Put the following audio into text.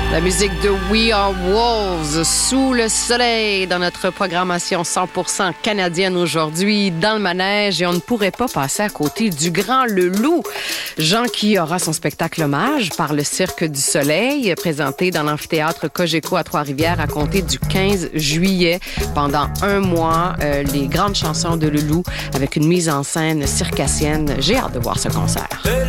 La musique de We Are Wolves, Sous le soleil, dans notre programmation 100% canadienne aujourd'hui, dans le manège, et on ne pourrait pas passer à côté du grand Le Loup. Jean qui aura son spectacle hommage par le Cirque du Soleil, présenté dans l'amphithéâtre Cogeco à Trois-Rivières à compter du 15 juillet. Pendant un mois, les grandes chansons de Le Loup avec une mise en scène circassienne. J'ai hâte de voir ce concert.